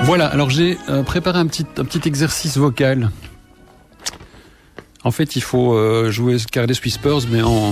Voilà, alors j'ai préparé un petit exercice vocal. En fait, il faut jouer Careless Whispers, mais en...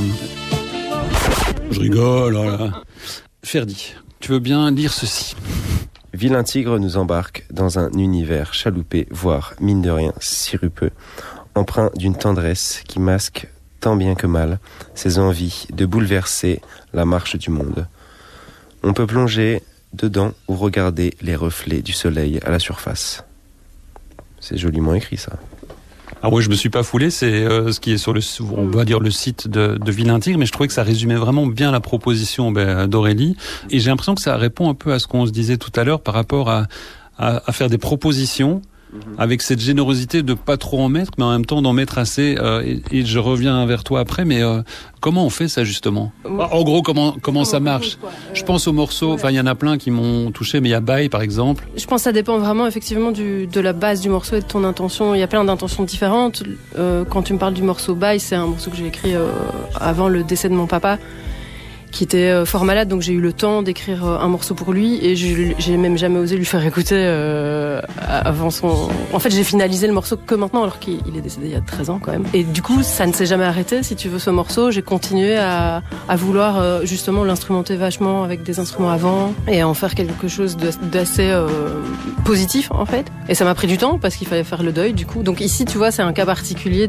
Je rigole, voilà. Ferdi, tu veux bien lire ceci? Vilain tigre nous embarque dans un univers chaloupé, voire, mine de rien, sirupeux, empreint d'une tendresse qui masque, tant bien que mal, ses envies de bouleverser la marche du monde. On peut plonger dedans ou regarder les reflets du soleil à la surface. C'est joliment écrit, ça. Ah oui, je me suis pas foulé, c'est ce qui est sur on va dire le site de Vilain Tigre, mais je trouvais que ça résumait vraiment bien la proposition d'Aurélie. Et j'ai l'impression que ça répond un peu à ce qu'on se disait tout à l'heure par rapport à faire des propositions avec cette générosité de pas trop en mettre, mais en même temps d'en mettre assez. Et je reviens vers toi après, mais comment on fait ça justement? En gros, comment ça marche? Je pense aux morceaux, enfin il y en a plein qui m'ont touché, mais il y a Bye par exemple. Je pense que ça dépend vraiment effectivement de la base du morceau et de ton intention. Il y a plein d'intentions différentes. Quand tu me parles du morceau Bye, c'est un morceau que j'ai écrit avant le décès de mon papa, qui était fort malade, donc j'ai eu le temps d'écrire un morceau pour lui et j'ai même jamais osé lui faire écouter avant son... En fait, j'ai finalisé le morceau que maintenant, alors qu'il est décédé il y a 13 ans quand même. Et du coup, ça ne s'est jamais arrêté, si tu veux, ce morceau. J'ai continué à vouloir justement l'instrumenter vachement avec des instruments avant et à en faire quelque chose d'assez positif, en fait. Et ça m'a pris du temps parce qu'il fallait faire le deuil, du coup. Donc ici, tu vois, c'est un cas particulier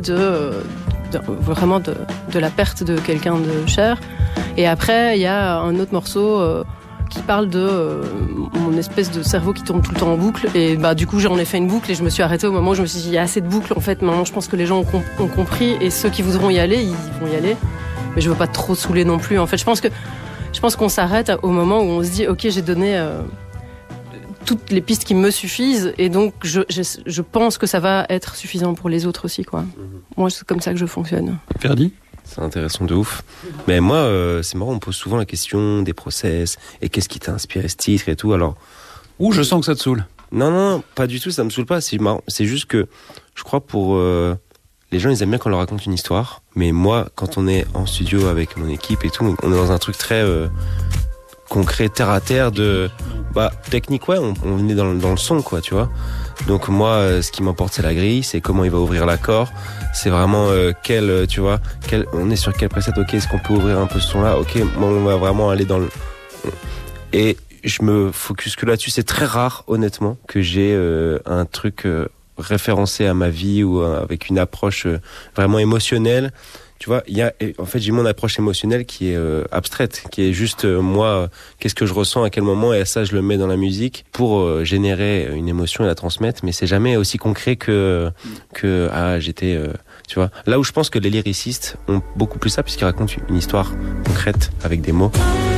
vraiment de la perte de quelqu'un de cher. Et après, il y a un autre morceau qui parle de mon espèce de cerveau qui tourne tout le temps en boucle. Et du coup, j'en ai fait une boucle et je me suis arrêtée au moment où je me suis dit, il y a assez de boucles en fait. Maintenant, je pense que les gens ont compris et ceux qui voudront y aller, ils vont y aller. Mais je veux pas trop saouler non plus. En fait, je pense qu'on s'arrête au moment où on se dit, ok, j'ai donné toutes les pistes qui me suffisent et donc je pense que ça va être suffisant pour les autres aussi, quoi. Moi, c'est comme ça que je fonctionne. Ferdi? C'est intéressant de ouf. Mais moi, c'est marrant, on me pose souvent la question des process et qu'est-ce qui t'a inspiré ce titre et tout. Alors, je sens que ça te saoule. Non, pas du tout, ça me saoule pas. C'est marrant. C'est juste que je crois pour les gens, ils aiment bien quand on leur raconte une histoire. Mais moi, quand on est en studio avec mon équipe et tout, on est dans un truc très concret, terre à terre technique, ouais, on est dans le son, quoi, tu vois. Donc moi, ce qui m'importe, c'est la grille, c'est comment il va ouvrir l'accord, c'est vraiment on est sur quel preset, ok, est-ce qu'on peut ouvrir un peu ce son-là, ok, moi, on va vraiment aller dans le... Et je me focus que là-dessus, c'est très rare, honnêtement, que j'ai un truc référencé à ma vie ou avec une approche vraiment émotionnelle. Tu vois, en fait, j'ai mon approche émotionnelle qui est abstraite, qui est juste moi, qu'est-ce que je ressens à quel moment, et ça, je le mets dans la musique pour générer une émotion et la transmettre. Mais c'est jamais aussi concret que j'étais, tu vois. Là où je pense que les lyricistes ont beaucoup plus ça, puisqu'ils racontent une histoire concrète avec des mots.